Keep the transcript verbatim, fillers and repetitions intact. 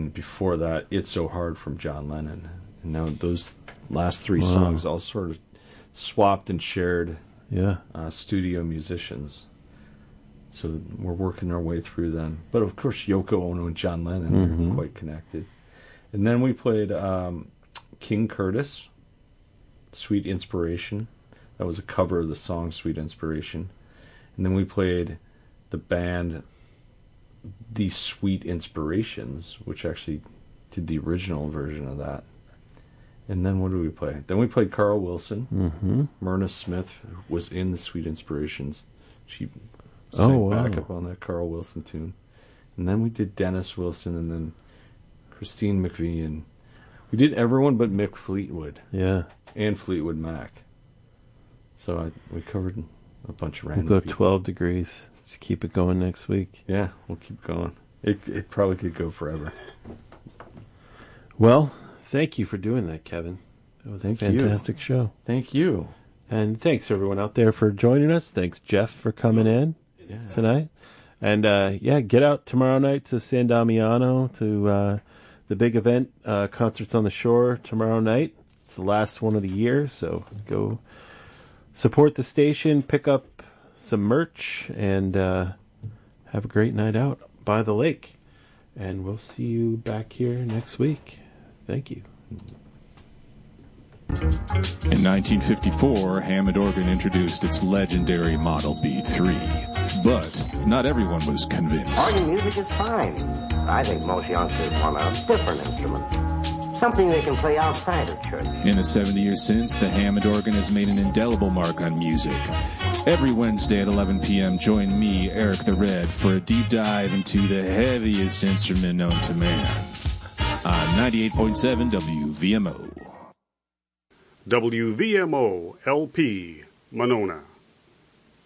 then before that, It's So Hard from John Lennon. And now those last three Wow. songs all sort of swapped and shared Yeah. uh, studio musicians. So we're working our way through them. But of course, Yoko Ono and John Lennon Mhm. are quite connected. And then we played um, King Curtis, Sweet Inspiration. That was a cover of the song Sweet Inspiration. And then we played the band The Sweet Inspirations, which actually did the original version of that. And then what did we play? Then we played Carl Wilson. Mm-hmm. Myrna Smith was in the Sweet Inspirations. She Oh, sang wow. back up on that Carl Wilson tune. And then we did Dennis Wilson and then Christine McVie. And we did everyone but Mick Fleetwood. Yeah. And Fleetwood Mac. So I, we covered a bunch of We'll random go people. twelve degrees. Just keep it going next week. Yeah, we'll keep going. It it probably could go forever. Well, thank you for doing that, Kevin. That was Thank a you. fantastic show. Thank you. And thanks everyone out there for joining us. Thanks Jeff for coming in Yeah. tonight. And uh, yeah, get out tomorrow night to San Damiano to uh, the big event, uh, Concerts on the Shore tomorrow night. It's the last one of the year, so go support the station, pick up some merch, and uh, have a great night out by the lake. And we'll see you back here next week. Thank you. In nineteen fifty-four, Hammond Organ introduced its legendary Model B three. But not everyone was convinced. Organ music is fine. I think most youngsters want a different instrument. Something they can play outside of church. In the seventy years since, the Hammond organ has made an indelible mark on music. Every Wednesday at eleven p.m., join me, Eric the Red, for a deep dive into the heaviest instrument known to man. On ninety-eight point seven W V M O. W V M O L P, Monona.